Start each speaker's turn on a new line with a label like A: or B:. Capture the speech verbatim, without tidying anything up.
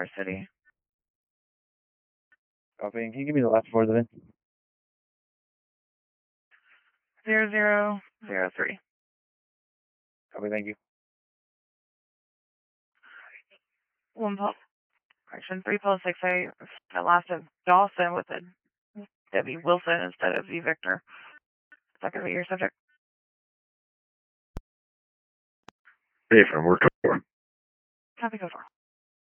A: Flower City.
B: Copy. And can you give me the last four of the V I N?
A: Zero zero zero three.
B: Copy. Thank you.
A: One pulse. Correction. Three pulse six eight. That last of Dawson with a W Wilson instead of V Victor. Is that going to be your subject?
C: Hey, from work.
A: Copy, go for.